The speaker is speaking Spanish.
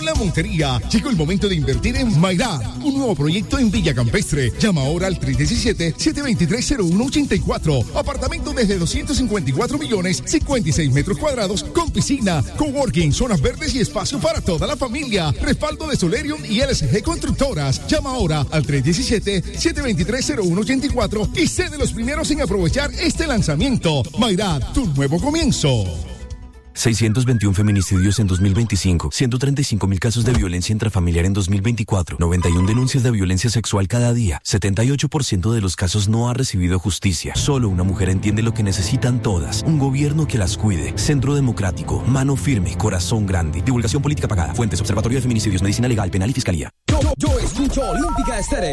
La Montería. Llegó el momento de invertir en Mairad, un nuevo proyecto en Villa Campestre. Llama ahora al 317-723-0184. Apartamento desde 254 millones, 56 metros cuadrados, con piscina, coworking, zonas verdes y espacio para toda la familia. Respaldo de Solerium y LSG Constructoras. Llama ahora al 317-723-0184 y sé de los primeros en aprovechar este lanzamiento. Mairad, tu nuevo comienzo. 621 feminicidios en 2025, 135.000 casos de violencia intrafamiliar en 2024, 91 denuncias de violencia sexual cada día, 78% de los casos no ha recibido justicia. Solo una mujer entiende lo que necesitan todas, un gobierno que las cuide. Centro Democrático, mano firme, corazón grande. Divulgación política pagada. Fuentes: Observatorio de Feminicidios, Medicina Legal, Penal y Fiscalía. Yo escucho Olímpica Estéreo.